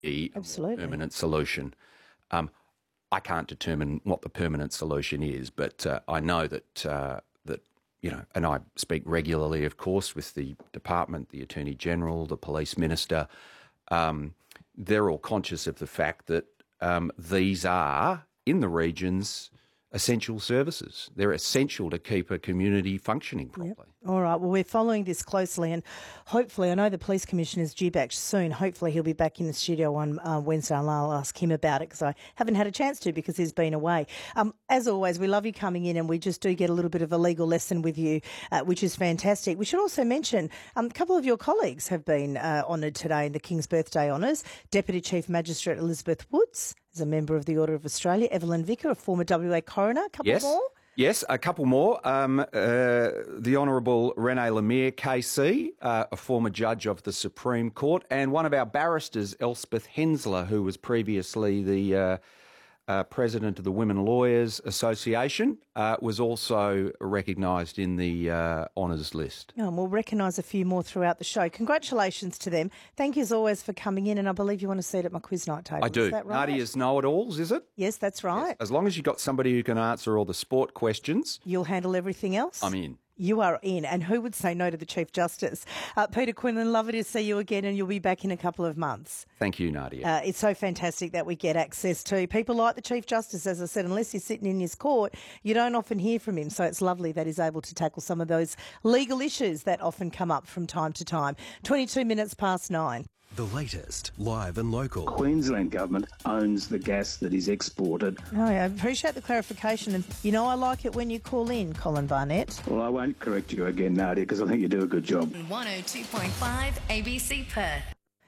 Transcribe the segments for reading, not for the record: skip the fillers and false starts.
a more Absolutely. permanent solution. I can't determine what the permanent solution is, but I know that and I speak regularly, of course, with the department, the Attorney General, the Police Minister. They're all conscious of the fact that these are, in the regions, essential services. They're essential to keep a community functioning properly. Yep. All right. Well, we're following this closely, and hopefully, I know the Police Commissioner is due back soon. Hopefully, he'll be back in the studio on Wednesday, and I'll ask him about it because I haven't had a chance to because he's been away. As always, we love you coming in, and we just do get a little bit of a legal lesson with you, which is fantastic. We should also mention a couple of your colleagues have been honoured today in the King's Birthday Honours. Deputy Chief Magistrate Elizabeth Woods is a member of the Order of Australia. Evelyn Vicker, a former WA coroner. A couple more? Yes, a couple more. The Honourable Renee Lemire, KC, a former judge of the Supreme Court, and one of our barristers, Elspeth Hensler, who was previously the president of the Women Lawyers Association, was also recognised in the honours list. Oh, and we'll recognise a few more throughout the show. Congratulations to them. Thank you as always for coming in, and I believe you want to see it at my quiz night table. I do. Is that right? Nadia's know-it-alls, is it? Yes, that's right. Yes. As long as you've got somebody who can answer all the sport questions. You'll handle everything else? I'm in. You are in. And who would say no to the Chief Justice? Peter Quinlan, lovely to see you again, and you'll be back in a couple of months. Thank you, Nadia. It's so fantastic that we get access to people like the Chief Justice. As I said, unless you're sitting in his court, you don't often hear from him. So it's lovely that he's able to tackle some of those legal issues that often come up from time to time. 22 minutes past 9. The latest, live and local. Queensland Government owns the gas that is exported. Oh, yeah, I appreciate the clarification. And, I like it when you call in, Colin Barnett. Well, I won't correct you again, Nadia, because I think you do a good job. 102.5 ABC Perth.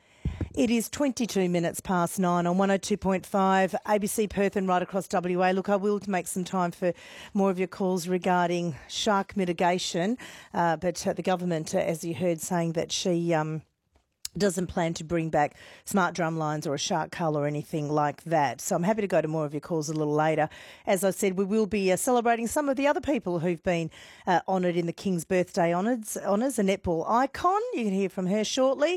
It is 22 minutes past 9 on 102.5 ABC Perth and right across WA. Look, I will make some time for more of your calls regarding shark mitigation, but the government, as you heard, saying that she doesn't plan to bring back smart drum lines or a shark cull or anything like that. So I'm happy to go to more of your calls a little later. As I said, we will be celebrating some of the other people who've been honoured in the King's Birthday honours. A netball icon, you can hear from her shortly.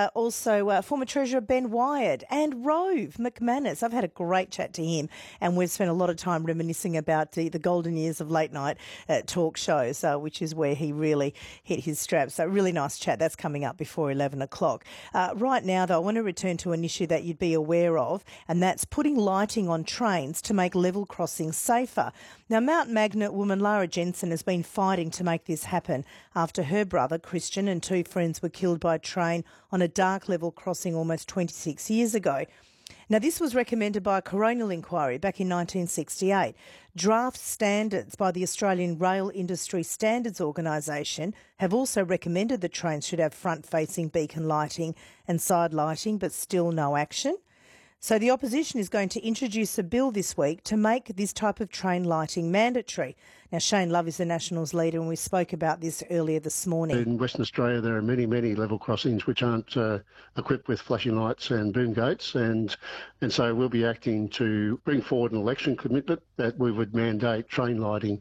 Also, former Treasurer Ben Wyatt and Rove McManus. I've had a great chat to him, and we've spent a lot of time reminiscing about the golden years of late night talk shows, which is where he really hit his straps. So really nice chat. That's coming up before 11 o'clock. Right now, though, I want to return to an issue that you'd be aware of, and that's putting lighting on trains to make level crossings safer. Now, Mount Magnet woman Lara Jensen has been fighting to make this happen after her brother, Christian, and two friends were killed by a train on a dark level crossing almost 26 years ago. Now, this was recommended by a coronial inquiry back in 1968. Draft standards by the Australian Rail Industry Standards Organisation have also recommended that trains should have front-facing beacon lighting and side lighting, but still no action. So the opposition is going to introduce a bill this week to make this type of train lighting mandatory. Now, Shane Love is the Nationals leader, and we spoke about this earlier this morning. In Western Australia, there are many, many level crossings which aren't equipped with flashing lights and boom gates, and so we'll be acting to bring forward an election commitment that we would mandate train lighting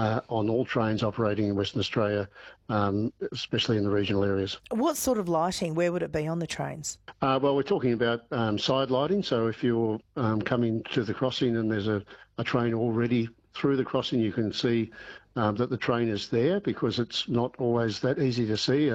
on all trains operating in Western Australia, especially in the regional areas. What sort of lighting? Where would it be on the trains? Well, we're talking about side lighting. So if you're coming to the crossing and there's a train already through the crossing, you can see that the train is there, because it's not always that easy to see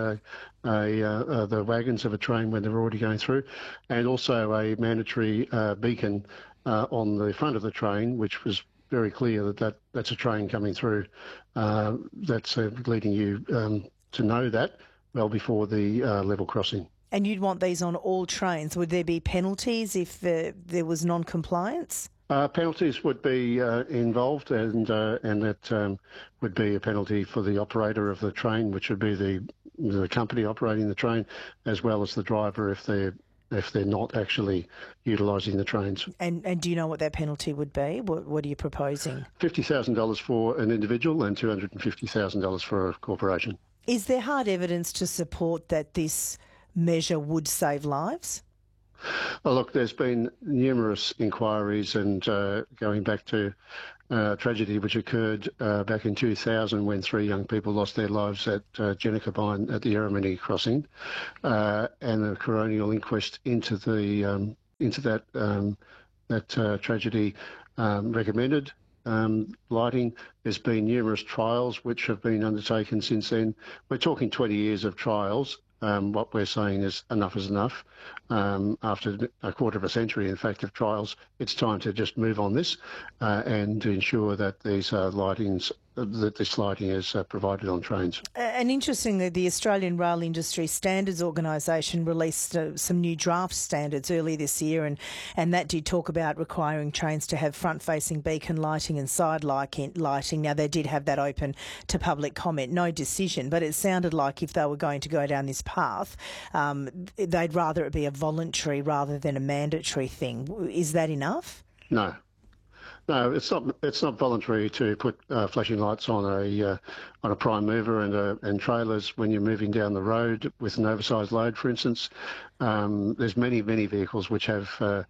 the wagons of a train when they're already going through. And also a mandatory beacon on the front of the train, which was very clear that's a train coming through. That's leading you to know that well before the level crossing. And you'd want these on all trains. Would there be penalties if there was non-compliance? Penalties would be involved, and that would be a penalty for the operator of the train, which would be the company operating the train, as well as the driver if they're not actually utilising the trains. And do you know what that penalty would be? What are you proposing? $50,000 for an individual and $250,000 for a corporation. Is there hard evidence to support that this measure would save lives? Well, look, there's been numerous inquiries, and going back to tragedy which occurred back in 2000 when 3 young people lost their lives at Jennicabine at the Eremini crossing, and a coronial inquest into the into that tragedy recommended lighting. There's been numerous trials which have been undertaken since then. We're talking 20 years of trials. What we're saying is enough is enough. After a quarter of a century, in fact, of trials, it's time to just move on this and to ensure that these that this lighting is provided on trains. And interestingly, the Australian Rail Industry Standards Organisation released some new draft standards earlier this year, and that did talk about requiring trains to have front-facing beacon lighting and side lighting. Now, they did have that open to public comment, no decision, but it sounded like if they were going to go down this path, they'd rather it be a voluntary rather than a mandatory thing. Is that enough? No. No, it's not. It's not voluntary to put flashing lights on a prime mover and trailers when you're moving down the road with an oversized load, for instance. There's many vehicles which have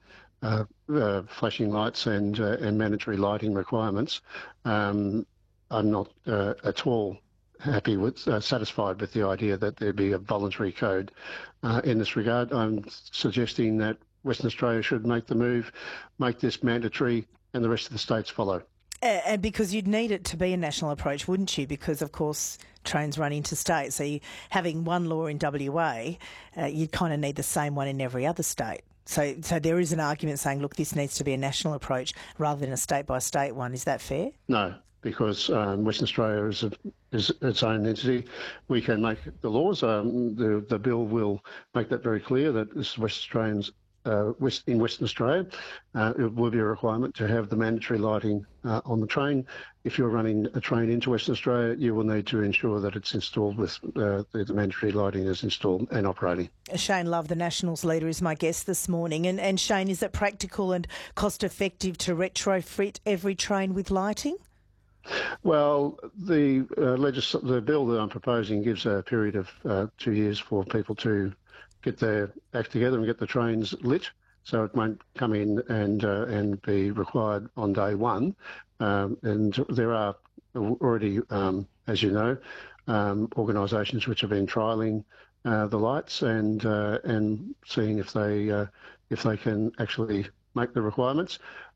flashing lights and mandatory lighting requirements. I'm not at all happy with, satisfied with the idea that there be a voluntary code in this regard. I'm suggesting that Western Australia should make the move, make this mandatory, and the rest of the states follow. And because you'd need it to be a national approach, wouldn't you? Because, of course, trains run interstate. So having one law in WA, you'd kind of need the same one in every other state. So there is an argument saying, look, this needs to be a national approach rather than a state-by-state one. Is that fair? No, because Western Australia is its own entity. We can make the laws. The bill will make that very clear that this is Western Australians. In Western Australia, it will be a requirement to have the mandatory lighting on the train. If you're running a train into Western Australia, you will need to ensure that it's installed with the mandatory lighting is installed and operating. Shane Love, the Nationals leader, is my guest this morning. And Shane, is it practical and cost-effective to retrofit every train with lighting? Well, the bill that I'm proposing gives a period of 2 years for people to get their act together and get the trains lit, so it won't come in and be required on day one. And there are already, as you know, organisations which have been trialling the lights and seeing if they can actually make the requirements.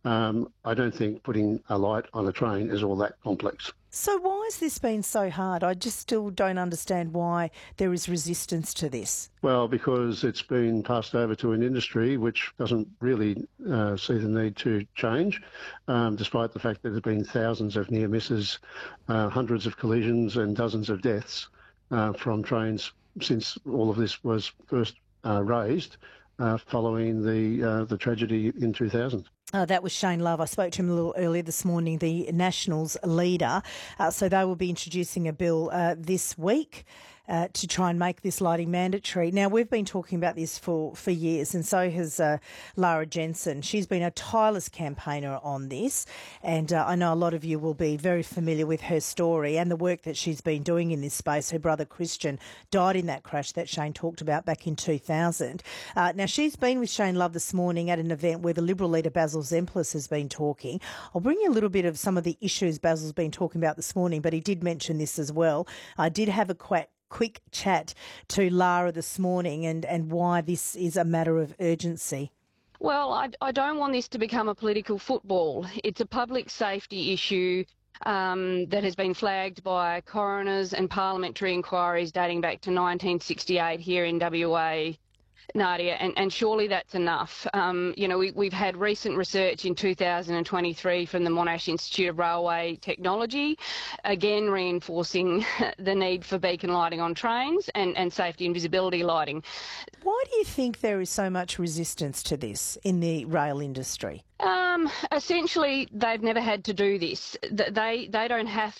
I don't think putting a light on a train is all that complex. So why has this been so hard? I just still don't understand why there is resistance to this. Well, because it's been passed over to an industry which doesn't really see the need to change, despite the fact that there have been thousands of near misses, hundreds of collisions and dozens of deaths from trains since all of this was first raised following the tragedy in 2000. That was Shane Love. I spoke to him a little earlier this morning, the Nationals leader. So they will be introducing a bill this week to try and make this lighting mandatory. Now, we've been talking about this for years, and so has Lara Jensen. She's been a tireless campaigner on this, and I know a lot of you will be very familiar with her story and the work that she's been doing in this space. Her brother Christian died in that crash that Shane talked about back in 2000. Now, she's been with Shane Love this morning at an event where the Liberal leader Basil Zemplis has been talking. I'll bring you a little bit of some of the issues Basil's been talking about this morning, but he did mention this as well. I did have a quick chat to Lara this morning and why this is a matter of urgency. Well, I don't want this to become a political football. It's a public safety issue that has been flagged by coroners and parliamentary inquiries dating back to 1968 here in WA. Nadia, and surely that's enough. We've had recent research in 2023 from the Monash Institute of Railway Technology, again reinforcing the need for beacon lighting on trains and safety and visibility lighting. Why do you think there is so much resistance to this in the rail industry? Essentially, they've never had to do this. They don't have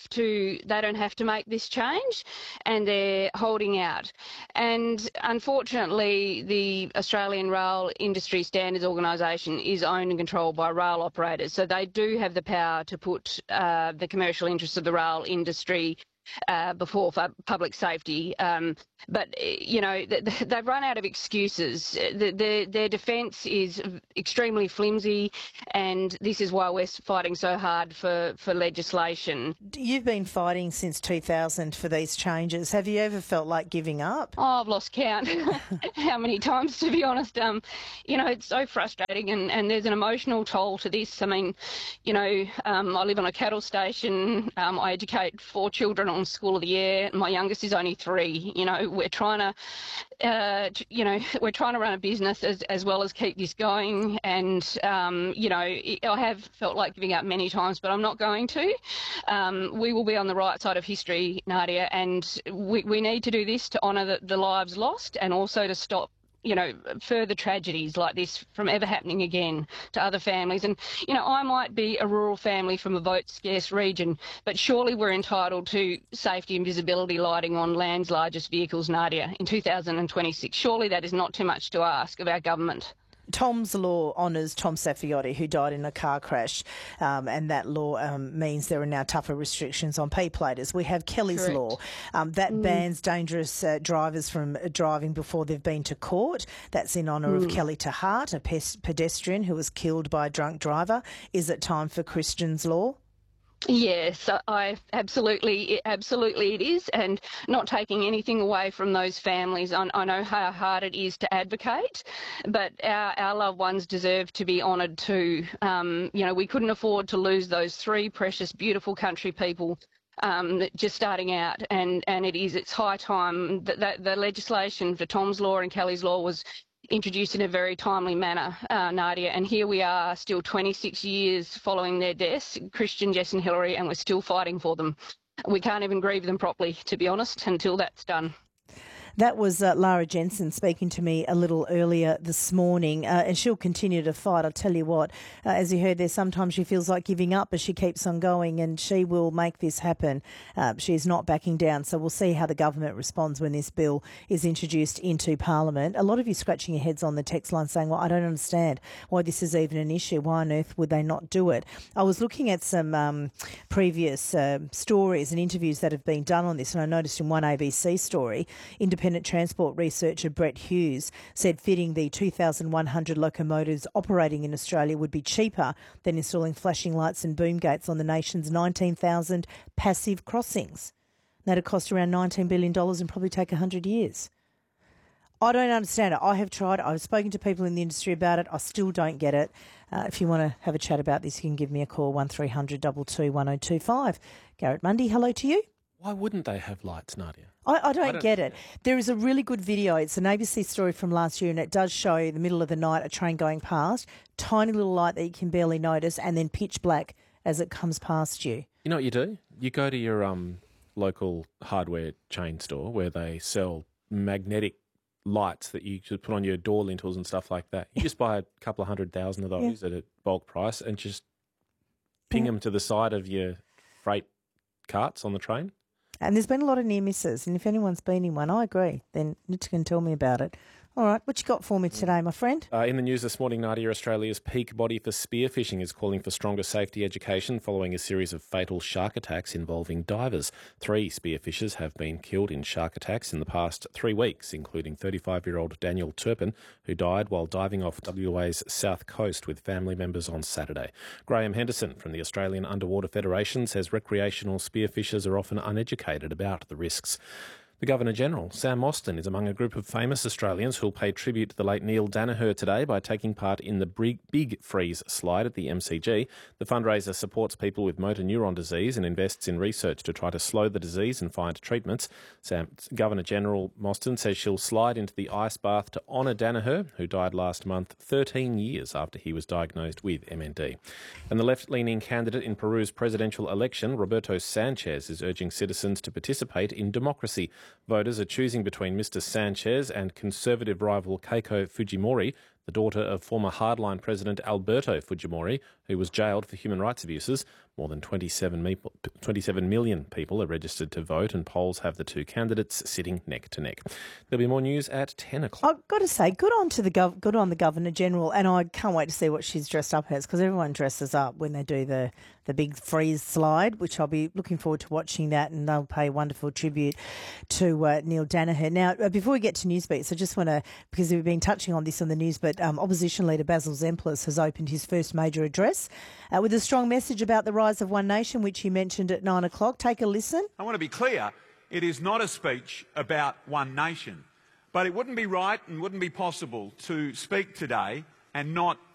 to make this change, and they're holding out. And unfortunately, the Australian Rail Industry Standards Organisation is owned and controlled by rail operators, so they do have the power to put the commercial interests of the rail industry before for public safety. But they've run out of excuses. Their defence is extremely flimsy, and this is why we're fighting so hard for legislation. You've been fighting since 2000 for these changes. Have you ever felt like giving up? Oh, I've lost count how many times, to be honest. It's so frustrating, and there's an emotional toll to this. I mean, I live on a cattle station. I educate 4 children on School of the Air. My youngest is only 3. We're trying to run a business as well as keep this going. And, I have felt like giving up many times, but I'm not going to. We will be on the right side of history, Nadia, and we need to do this to honour the lives lost and also to stop further tragedies like this from ever happening again to other families. And, I might be a rural family from a vote-scarce region, but surely we're entitled to safety and visibility lighting on land's largest vehicles, Nadia, in 2026. Surely that is not too much to ask of our government. Tom's Law honours Tom Saffioti, who died in a car crash, and that law means there are now tougher restrictions on P-platers. We have Kelly's Correct. Law that bans dangerous drivers from driving before they've been to court. That's in honour of Kelly Tahart, a pedestrian who was killed by a drunk driver. Is it time for Christian's Law? Yes, I absolutely it is, and not taking anything away from those families. I know how hard it is to advocate, but our loved ones deserve to be honoured too. We couldn't afford to lose those 3 precious, beautiful country people just starting out, and it's high time that the legislation for Tom's Law and Kelly's Law was introduced in a very timely manner, Nadia, and here we are still 26 years following their deaths, Christian, Jess and Hillary, and we're still fighting for them. We can't even grieve them properly, to be honest, until that's done. That was Lara Jensen speaking to me a little earlier this morning, and she'll continue to fight. I'll tell you what, as you heard there, sometimes she feels like giving up, but she keeps on going, and she will make this happen. She's not backing down, so we'll see how the government responds when this bill is introduced into Parliament. A lot of you scratching your heads on the text line saying, well, I don't understand why this is even an issue. Why on earth would they not do it? I was looking at some previous stories and interviews that have been done on this, and I noticed in one ABC story, independent transport researcher Brett Hughes said fitting the 2,100 locomotives operating in Australia would be cheaper than installing flashing lights and boom gates on the nation's 19,000 passive crossings. That'd cost around $19 billion and probably take 100 years. I don't understand it. I have tried. I've spoken to people in the industry about it. I still don't get it. If you want to have a chat about this, you can give me a call, 1300 22 1025. Garrett Mundy, hello to you. Why wouldn't they have lights, Nadia? I don't get it. There is a really good video. It's an ABC story from last year, and it does show in the middle of the night a train going past, tiny little light that you can barely notice, and then pitch black as it comes past you. You know what you do? You go to your local hardware chain store where they sell magnetic lights that you should put on your door lintels and stuff like that. You just buy a couple of 100,000 of those at a bulk price and just ping them to the side of your freight carts on the train. And there's been a lot of near misses, and if anyone's been in one, I agree, then you can tell me about it. All right, what you got for me today, my friend? In the news this morning, Nadia, Australia's peak body for spearfishing is calling for stronger safety education following a series of fatal shark attacks involving divers. 3 spearfishers have been killed in shark attacks in the past 3 weeks, including 35-year-old Daniel Turpin, who died while diving off WA's south coast with family members on Saturday. Graham Henderson from the Australian Underwater Federation says recreational spearfishers are often uneducated about the risks. The Governor-General, Sam Mostyn, is among a group of famous Australians who'll pay tribute to the late Neil Danaher today by taking part in the Big Freeze slide at the MCG. The fundraiser supports people with motor neuron disease and invests in research to try to slow the disease and find treatments. Governor-General Mostyn says she'll slide into the ice bath to honour Danaher, who died last month, 13 years after he was diagnosed with MND. And the left-leaning candidate in Peru's presidential election, Roberto Sanchez, is urging citizens to participate in democracy. Voters are choosing between Mr Sanchez and conservative rival Keiko Fujimori. the daughter of former Hardline President Alberto Fujimori, who was jailed for human rights abuses. More than 27 million people are registered to vote, and polls have the two candidates sitting neck to neck. There'll be more news at 10 o'clock. I've got to say, good on the Governor-General, and I can't wait to see what she's dressed up as, because everyone dresses up when they do the big freeze slide, which I'll be looking forward to watching that, and they'll pay wonderful tribute to Neil Danaher. Now, before we get to Newsbeats, I just want to, because we've been touching on this on the news, but Opposition Leader Basil Zemplis has opened his first major address with a strong message about the rise of One Nation, which he mentioned at 9 o'clock. Take a listen. I want to be clear, it is not a speech about One Nation, but it wouldn't be right and wouldn't be possible to speak today and not